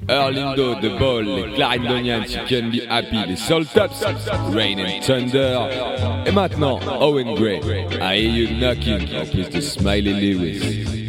Erlindo, The Ball, les Clarendonians, She Can Be Happy, les Soul Tops, Rain and Thunder. Et maintenant, Owen Gray, I Hear You Knocking, en plus de Smiley Lewis.